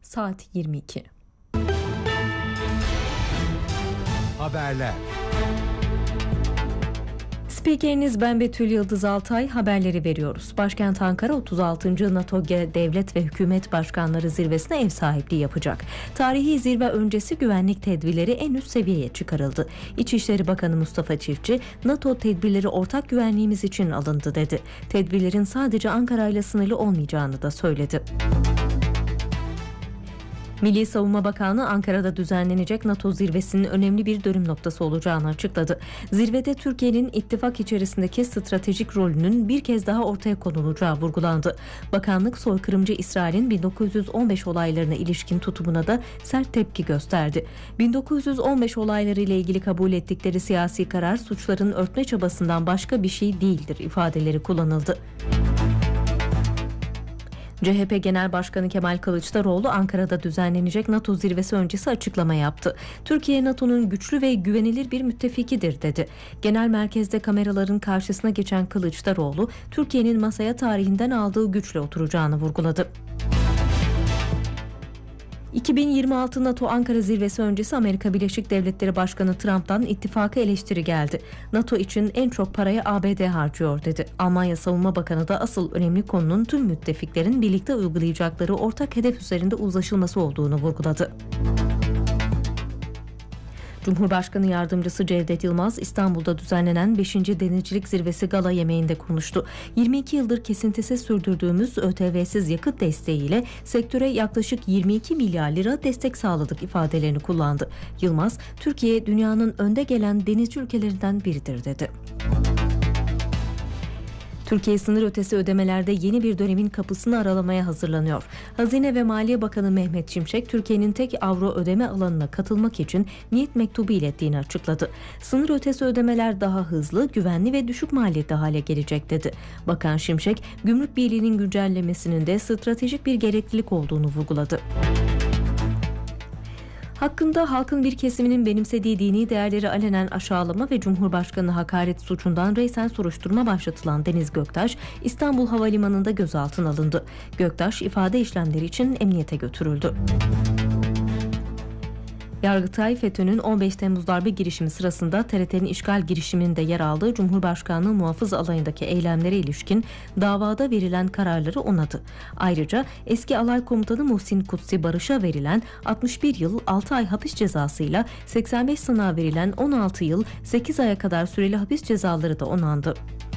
saat 22. Haberler. Spikeriniz ben Betül Yıldız Altay, haberleri veriyoruz. Başkent Ankara 36. NATO Devlet ve Hükümet Başkanları Zirvesi'ne ev sahipliği yapacak. Tarihi zirve öncesi güvenlik tedbirleri en üst seviyeye çıkarıldı. İçişleri Bakanı Mustafa Çiftçi, NATO tedbirleri ortak güvenliğimiz için alındı dedi. Tedbirlerin sadece Ankara ile sınırlı olmayacağını da söyledi. Milli Savunma Bakanlığı Ankara'da düzenlenecek NATO zirvesinin önemli bir dönüm noktası olacağını açıkladı. Zirvede Türkiye'nin ittifak içerisindeki stratejik rolünün bir kez daha ortaya konulacağı vurgulandı. Bakanlık soykırımcı İsrail'in 1915 olaylarına ilişkin tutumuna da sert tepki gösterdi. 1915 olayları ile ilgili kabul ettikleri siyasi karar suçların örtme çabasından başka bir şey değildir ifadeleri kullanıldı. CHP Genel Başkanı Kemal Kılıçdaroğlu Ankara'da düzenlenecek NATO zirvesi öncesi açıklama yaptı. Türkiye NATO'nun güçlü ve güvenilir bir müttefikidir dedi. Genel merkezde kameraların karşısına geçen Kılıçdaroğlu, Türkiye'nin masaya tarihinden aldığı güçle oturacağını vurguladı. 2026 NATO Ankara Zirvesi öncesi Amerika Birleşik Devletleri Başkanı Trump'tan ittifaka eleştiri geldi. NATO için en çok parayı ABD harcıyor dedi. Almanya Savunma Bakanı da asıl önemli konunun tüm müttefiklerin birlikte uygulayacakları ortak hedef üzerinde uzlaşılması olduğunu vurguladı. Cumhurbaşkanı Yardımcısı Cevdet Yılmaz, İstanbul'da düzenlenen 5. Denizcilik Zirvesi gala yemeğinde konuştu. 22 yıldır kesintisiz sürdürdüğümüz ÖTV'siz yakıt desteğiyle sektöre yaklaşık 22 milyar lira destek sağladık ifadelerini kullandı. Yılmaz, Türkiye dünyanın önde gelen denizci ülkelerinden biridir dedi. Türkiye sınır ötesi ödemelerde yeni bir dönemin kapısını aralamaya hazırlanıyor. Hazine ve Maliye Bakanı Mehmet Şimşek, Türkiye'nin tek avro ödeme alanına katılmak için niyet mektubu ilettiğini açıkladı. Sınır ötesi ödemeler daha hızlı, güvenli ve düşük maliyetli hale gelecek dedi. Bakan Şimşek, Gümrük Birliği'nin güncellemesinin de stratejik bir gereklilik olduğunu vurguladı. Hakkında halkın bir kesiminin benimsediği dini değerleri alenen aşağılama ve Cumhurbaşkanı hakaret suçundan reysen soruşturma başlatılan Deniz Göktaş, İstanbul Havalimanı'nda gözaltına alındı. Göktaş, ifade işlemleri için emniyete götürüldü. Yargıtay, FETÖ'nün 15 Temmuz darbe girişimi sırasında TRT'nin işgal girişiminde yer aldığı Cumhurbaşkanlığı Muhafız Alayı'ndaki eylemlere ilişkin davada verilen kararları onadı. Ayrıca eski alay komutanı Muhsin Kutsi Barış'a verilen 61 yıl 6 ay hapis cezasıyla 85 sanığa verilen 16 yıl 8 aya kadar süreli hapis cezaları da onandı.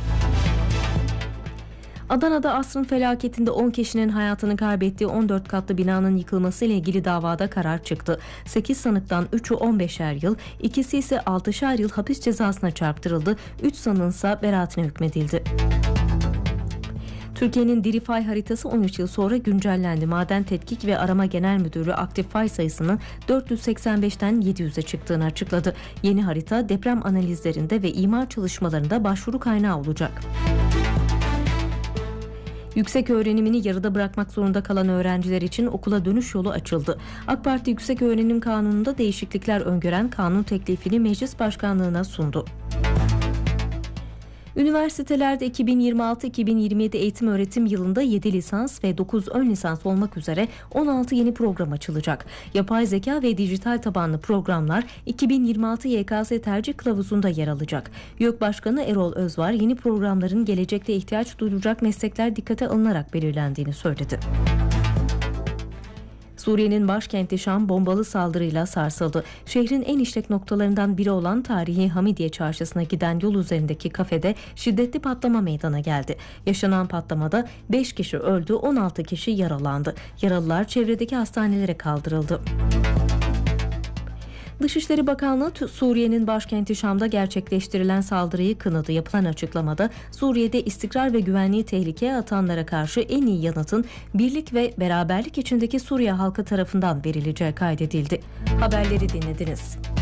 Adana'da asrın felaketinde 10 kişinin hayatını kaybettiği 14 katlı binanın yıkılması ile ilgili davada karar çıktı. 8 sanıktan 3'ü 15'er yıl, ikisi ise 6'şer yıl hapis cezasına çarptırıldı. 3 sanığınsa beraatine hükmedildi. Türkiye'nin diri fay haritası 13 yıl sonra güncellendi. Maden Tetkik ve Arama Genel Müdürlüğü aktif fay sayısının 485'ten 700'e çıktığını açıkladı. Yeni harita deprem analizlerinde ve imar çalışmalarında başvuru kaynağı olacak. Yüksek öğrenimini yarıda bırakmak zorunda kalan öğrenciler için okula dönüş yolu açıldı. AK Parti Yüksek Öğrenim Kanunu'nda değişiklikler öngören kanun teklifini Meclis Başkanlığı'na sundu. Üniversitelerde 2026-2027 eğitim öğretim yılında 7 lisans ve 9 ön lisans olmak üzere 16 yeni program açılacak. Yapay zeka ve dijital tabanlı programlar 2026 YKS tercih kılavuzunda yer alacak. YÖK Başkanı Erol Özvar, yeni programların gelecekte ihtiyaç duyulacak meslekler dikkate alınarak belirlendiğini söyledi. Suriye'nin başkenti Şam bombalı saldırıyla sarsıldı. Şehrin en işlek noktalarından biri olan tarihi Hamidiye Çarşısı'na giden yol üzerindeki kafede şiddetli patlama meydana geldi. Yaşanan patlamada 5 kişi öldü, 16 kişi yaralandı. Yaralılar çevredeki hastanelere kaldırıldı. Dışişleri Bakanlığı Suriye'nin başkenti Şam'da gerçekleştirilen saldırıyı kınadı. Yapılan açıklamada Suriye'de istikrar ve güvenliği tehlikeye atanlara karşı en iyi yanıtın birlik ve beraberlik içindeki Suriye halkı tarafından verileceği kaydedildi. Haberleri dinlediniz.